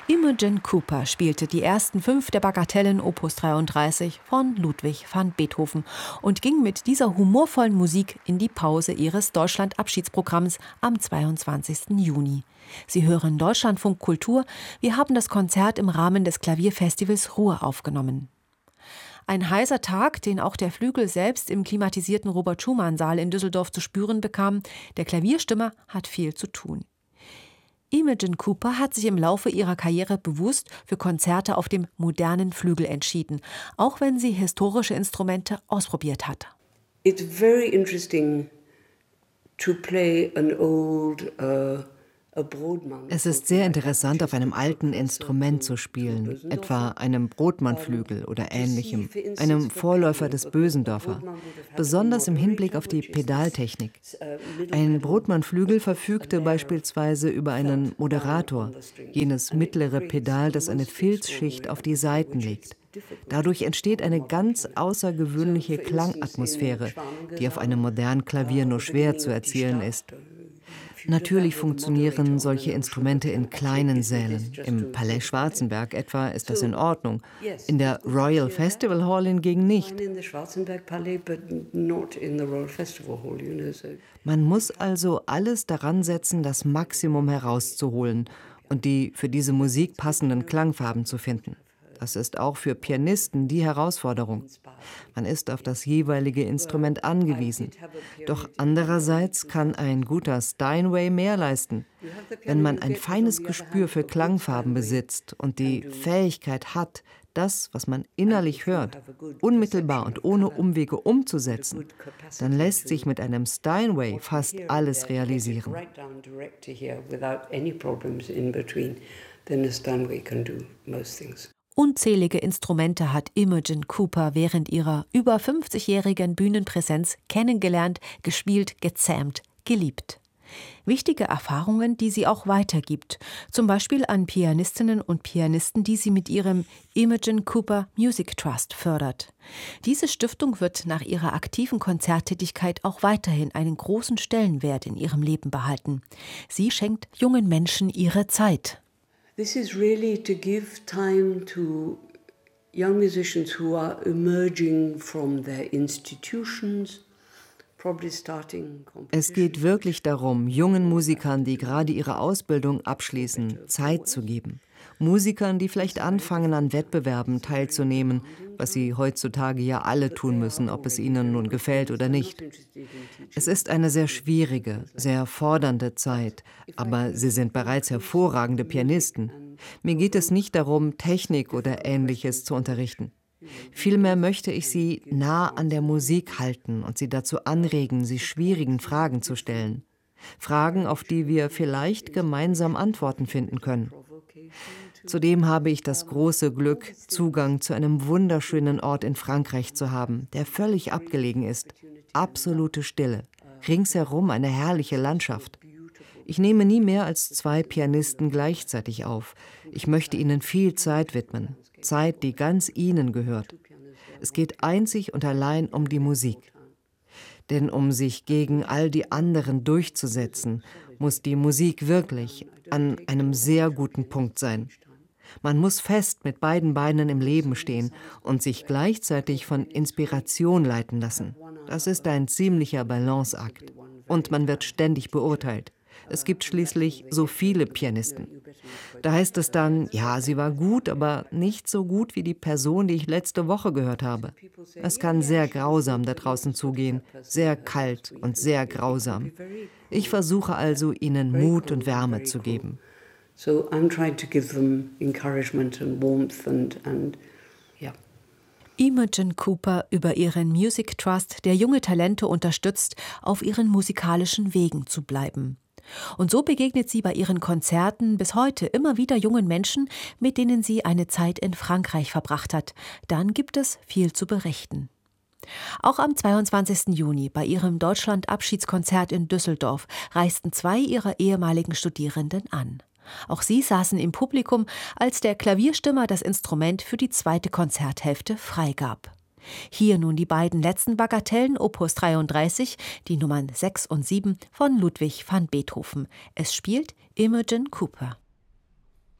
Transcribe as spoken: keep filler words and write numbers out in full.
Imogen Cooper spielte die ersten fünf der Bagatellen Opus dreiunddreißig von Ludwig van Beethoven und ging mit dieser humorvollen Musik in die Pause ihres Deutschland-Abschiedsprogramms am zweiundzwanzigsten Juni. Sie hören Deutschlandfunk Kultur. Wir haben das Konzert im Rahmen des Klavierfestivals Ruhr aufgenommen. Ein heißer Tag, den auch der Flügel selbst im klimatisierten Robert-Schumann-Saal in Düsseldorf zu spüren bekam. Der Klavierstimmer hat viel zu tun. Imogen Cooper hat sich im Laufe ihrer Karriere bewusst für Konzerte auf dem modernen Flügel entschieden, auch wenn sie historische Instrumente ausprobiert hat. It's very interesting to play an old uh Es ist sehr interessant, auf einem alten Instrument zu spielen, etwa einem Brodmannflügel oder ähnlichem, einem Vorläufer des Bösendorfer, besonders im Hinblick auf die Pedaltechnik. Ein Brodmannflügel verfügte beispielsweise über einen Moderator, jenes mittlere Pedal, das eine Filzschicht auf die Saiten legt. Dadurch entsteht eine ganz außergewöhnliche Klangatmosphäre, die auf einem modernen Klavier nur schwer zu erzielen ist. Natürlich funktionieren solche Instrumente in kleinen Sälen. Im Palais Schwarzenberg etwa ist das in Ordnung. In der Royal Festival Hall hingegen nicht. Man muss also alles daran setzen, das Maximum herauszuholen und die für diese Musik passenden Klangfarben zu finden. Das ist auch für Pianisten die Herausforderung. Man ist auf das jeweilige Instrument angewiesen. Doch andererseits kann ein guter Steinway mehr leisten. Wenn man ein feines Gespür für Klangfarben besitzt und die Fähigkeit hat, das, was man innerlich hört, unmittelbar und ohne Umwege umzusetzen, dann lässt sich mit einem Steinway fast alles realisieren. Unzählige Instrumente hat Imogen Cooper während ihrer über fünfzigjährigen Bühnenpräsenz kennengelernt, gespielt, gezähmt, geliebt. Wichtige Erfahrungen, die sie auch weitergibt, zum Beispiel an Pianistinnen und Pianisten, die sie mit ihrem Imogen Cooper Music Trust fördert. Diese Stiftung wird nach ihrer aktiven Konzerttätigkeit auch weiterhin einen großen Stellenwert in ihrem Leben behalten. Sie schenkt jungen Menschen ihre Zeit. This is really to give time to young musicians who are emerging from their institutions. Es geht wirklich darum, jungen Musikern, die gerade ihre Ausbildung abschließen, Zeit zu geben. Musikern, die vielleicht anfangen, an Wettbewerben teilzunehmen, was sie heutzutage ja alle tun müssen, ob es ihnen nun gefällt oder nicht. Es ist eine sehr schwierige, sehr fordernde Zeit, aber sie sind bereits hervorragende Pianisten. Mir geht es nicht darum, Technik oder Ähnliches zu unterrichten. Vielmehr möchte ich sie nah an der Musik halten und sie dazu anregen, sich schwierigen Fragen zu stellen. Fragen, auf die wir vielleicht gemeinsam Antworten finden können. Zudem habe ich das große Glück, Zugang zu einem wunderschönen Ort in Frankreich zu haben, der völlig abgelegen ist. Absolute Stille. Ringsherum eine herrliche Landschaft. Ich nehme nie mehr als zwei Pianisten gleichzeitig auf. Ich möchte ihnen viel Zeit widmen. Zeit, die ganz ihnen gehört. Es geht einzig und allein um die Musik. Denn um sich gegen all die anderen durchzusetzen, muss die Musik wirklich an einem sehr guten Punkt sein. Man muss fest mit beiden Beinen im Leben stehen und sich gleichzeitig von Inspiration leiten lassen. Das ist ein ziemlicher Balanceakt. Und man wird ständig beurteilt. Es gibt schließlich so viele Pianisten. Da heißt es dann, ja, sie war gut, aber nicht so gut wie die Person, die ich letzte Woche gehört habe. Es kann sehr grausam da draußen zugehen, sehr kalt und sehr grausam. Ich versuche also, ihnen Mut und Wärme zu geben. So I'm trying to give them encouragement and warmth and, and yeah. Imogen Cooper über ihren Music Trust, der junge Talente unterstützt, auf ihren musikalischen Wegen zu bleiben. Und so begegnet sie bei ihren Konzerten bis heute immer wieder jungen Menschen, mit denen sie eine Zeit in Frankreich verbracht hat. Dann gibt es viel zu berichten. Auch am zweiundzwanzigsten Juni bei ihrem Deutschland-Abschiedskonzert in Düsseldorf reisten zwei ihrer ehemaligen Studierenden an. Auch sie saßen im Publikum, als der Klavierstimmer das Instrument für die zweite Konzerthälfte freigab. Hier nun die beiden letzten Bagatellen Opus dreiunddreißig, die Nummern sechs und sieben von Ludwig van Beethoven. Es spielt Imogen Cooper.